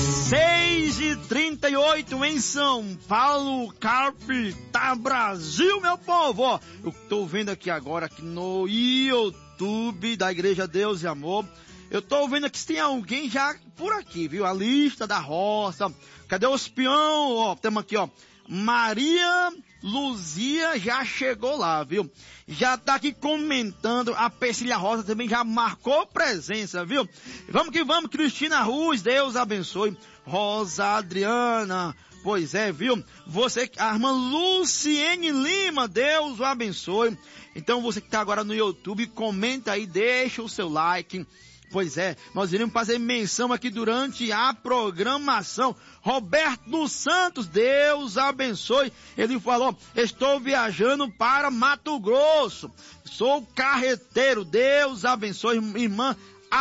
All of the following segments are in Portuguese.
6h38 em São Paulo, capital Brasil, meu povo. Ó, eu tô vendo aqui agora aqui no YouTube da Igreja Deus e Amor. Eu tô vendo aqui se tem alguém já por aqui, viu? A lista da roça. Cadê os peão? Ó, temos aqui, ó. Maria Luzia já chegou lá, viu? Já tá aqui comentando. A Persília Rosa também já marcou presença, viu? Vamos que vamos, Cristina Ruz, Deus abençoe. Rosa Adriana, pois é, viu? Você, a irmã Luciene Lima, Deus o abençoe. Então você que tá agora no YouTube, comenta aí, deixa o seu like. Pois é, nós iremos fazer menção aqui durante a programação. Roberto dos Santos, Deus abençoe. Ele falou, estou viajando para Mato Grosso. Sou carreteiro, Deus abençoe. Irmã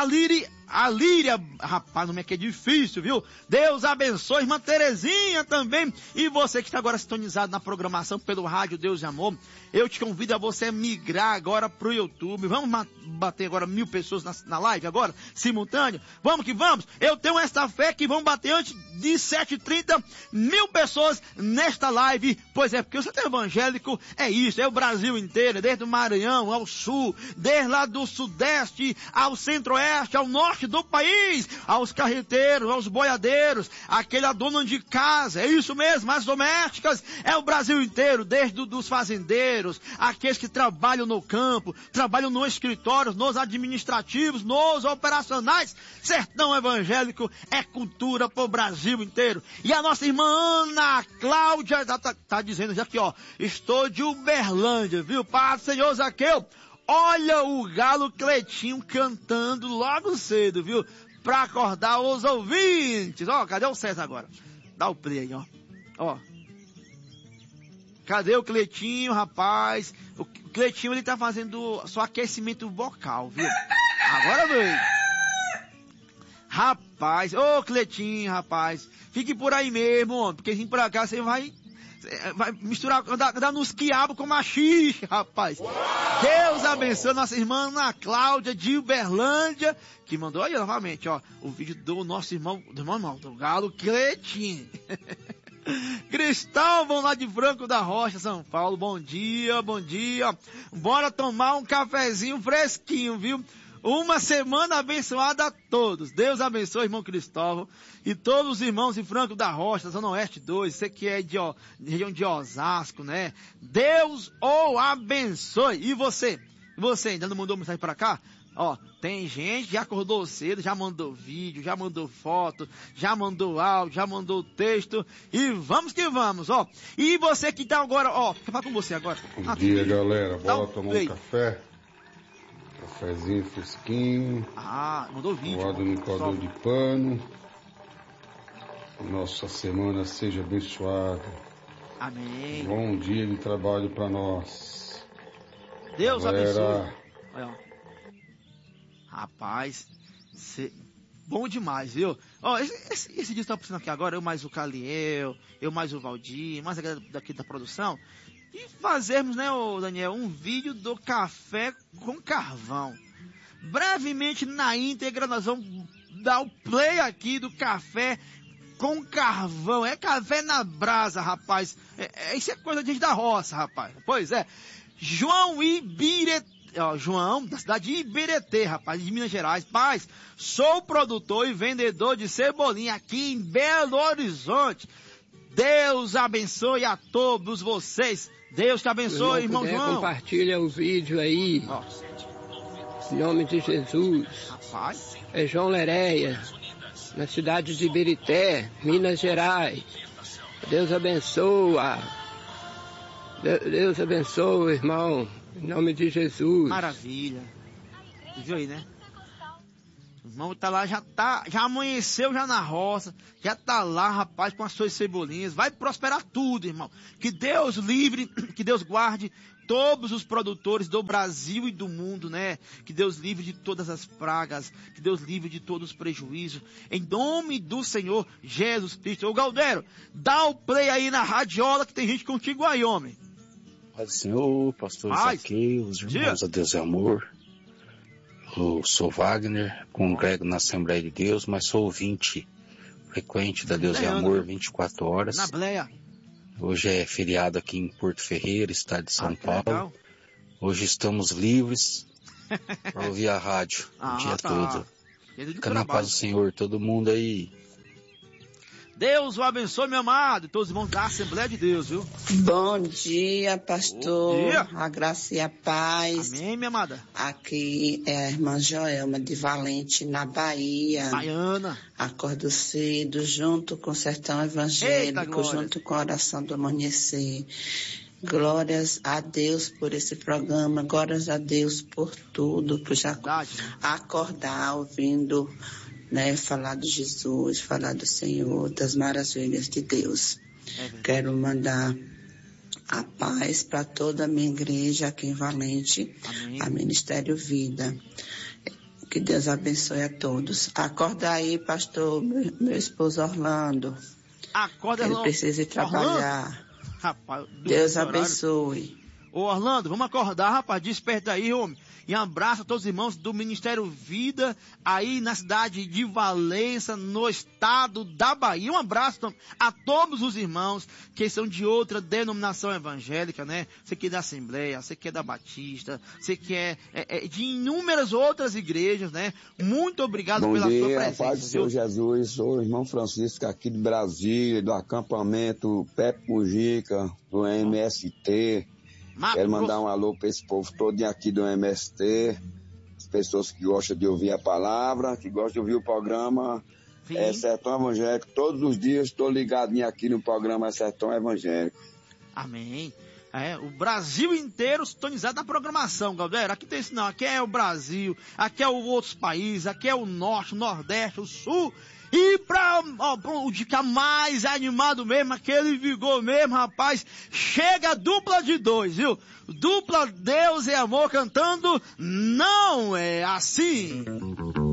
Alíria, rapaz, o nome aqui é difícil, viu? Deus abençoe, irmã Terezinha também. E você que está agora sintonizado na programação pelo Rádio Deus e Amor, eu te convido a você migrar agora pro YouTube. Vamos bater agora 1000 pessoas na live agora, simultâneo? Vamos que vamos! Eu tenho esta fé que vão bater antes de 7h30, 1000 pessoas nesta live. Pois é, porque o centro evangélico é isso, é o Brasil inteiro, desde o Maranhão ao sul, desde lá do sudeste ao centro-oeste, ao norte do país, aos carreteiros, aos boiadeiros, aquele dono de casa, é isso mesmo, as domésticas, é o Brasil inteiro, desde os fazendeiros, aqueles que trabalham no campo, trabalham no escritório, nos administrativos, nos operacionais. Sertão evangélico é cultura pro Brasil inteiro. E a nossa irmã Ana Cláudia tá dizendo já aqui, ó, estou de Uberlândia, viu? Pai do Senhor Zaqueu, olha o galo Cleitinho cantando logo cedo, viu? Pra acordar os ouvintes. Ó, cadê o César agora? Dá o play aí, ó. Ó. Cadê o Cleitinho, rapaz? O Cleitinho, ele tá fazendo só aquecimento vocal, viu? Agora veio. Rapaz, ô Cleitinho, rapaz. Fique por aí mesmo, ó, porque vim pra cá você vai misturar, andar nos quiabos com machixe, rapaz. Deus abençoe nossa irmã Ana Cláudia de Uberlândia, que mandou aí novamente, ó, o vídeo do nosso irmão, do Galo Cleitinho. Cristóvão lá de Franco da Rocha, São Paulo, bom dia, bom dia. Bora tomar um cafezinho fresquinho, viu? Uma semana abençoada a todos. Deus abençoe, irmão Cristóvão. E todos os irmãos de Franco da Rocha, Zona Oeste 2, você que é de região de Osasco, né? Deus o abençoe. E você? Você ainda não mandou mensagem para cá? Ó, tem gente que já acordou cedo, já mandou vídeo, já mandou foto, já mandou áudio, já mandou texto. E vamos que vamos, ó. E você que tá agora, ó, quer falar com você agora? Bom dia, galera. Bora tomar um café. Cafezinho fresquinho. Ah, mandou vídeo. Coado no coador de pano. Nossa semana seja abençoada. Amém. Bom dia de trabalho para nós. Deus galera. Abençoe. Olha, ó. Rapaz, bom demais, viu? Ó, esse dia tá passando aqui agora, eu mais o Caliel, eu mais o Valdir, mais a galera daqui da produção, e fazermos, né, ô Daniel, um vídeo do café com carvão. Brevemente, na íntegra, nós vamos dar o play aqui do café com carvão. É café na brasa, rapaz. Isso é coisa de gente da roça, rapaz. Pois é. João, da cidade de Iberetê, rapaz, de Minas Gerais. Paz, sou produtor e vendedor de cebolinha aqui em Belo Horizonte. Deus abençoe a todos vocês. Deus te abençoe, irmão João. Compartilha o vídeo aí. Ó. Em nome de Jesus. Rapaz. É João Leréia, na cidade de Iberité, Minas Gerais. Deus abençoa. Deus abençoe, irmão. Em nome de Jesus. Maravilha. Viu aí, né? O irmão tá lá, já amanheceu já na roça, já tá lá, rapaz, com as suas cebolinhas. Vai prosperar tudo, irmão. Que Deus livre, que Deus guarde todos os produtores do Brasil e do mundo, né? Que Deus livre de todas as pragas, que Deus livre de todos os prejuízos. Em nome do Senhor Jesus Cristo. Ô Galdero, dá o play aí na radiola que tem gente contigo aí, homem. Pai do Senhor, pastor Zaqueu, os irmãos a Deus e Amor. Eu sou Wagner, congrego na Assembleia de Deus, mas sou ouvinte, frequente da Deus e Amor, 24 horas. Na Bleia. Hoje é feriado aqui em Porto Ferreira, estado de São Paulo. Legal. Hoje estamos livres para ouvir a rádio o dia todo. Fica na paz do Senhor, todo mundo aí. Deus o abençoe, meu amado, todos os irmãos da Assembleia de Deus, viu? Bom dia, pastor. Bom dia. A graça e a paz. Amém, minha amada. Aqui é a irmã Joelma de Valente, na Bahia. Baiana. Acordo cedo, junto com o Sertão Evangélico, junto com a Oração do Amanhecer. Glórias a Deus por esse programa, glórias a Deus por tudo, por já acordar ouvindo, né, falar de Jesus, falar do Senhor, das maravilhas de Deus. Quero mandar a paz para toda a minha igreja aqui em Valente, amém. A Ministério Vida. Que Deus abençoe a todos. Acorda aí, pastor, meu esposo Orlando. Acorda, ele precisa ir trabalhar. Orlando. Rapaz, Deus abençoe. Ô Orlando, vamos acordar, rapaz, desperta aí, homem. E abraço a todos os irmãos do Ministério Vida, aí na cidade de Valença, no estado da Bahia. Um abraço a todos os irmãos que são de outra denominação evangélica, né? Você que é da Assembleia, você que é da Batista, você que é de inúmeras outras igrejas, né? Muito obrigado pela sua presença. Paz do Senhor Jesus, sou o irmão Francisco aqui de Brasília, do acampamento Pepe Mujica, do MST. Quero mandar um alô para esse povo todo aqui do MST, as pessoas que gostam de ouvir a palavra, que gostam de ouvir o programa Sertão Evangélico. Todos os dias estou ligadinho aqui no programa Sertão Evangélico. Amém. O Brasil inteiro sintonizado na programação, galera. Aqui tem isso não, aqui é o Brasil, aqui é outros países, aqui é o Norte, o Nordeste, o Sul. E o ficar mais animado mesmo, aquele vigor mesmo, rapaz, chega a dupla de 2, viu? Dupla Deus e Amor cantando Não É Assim.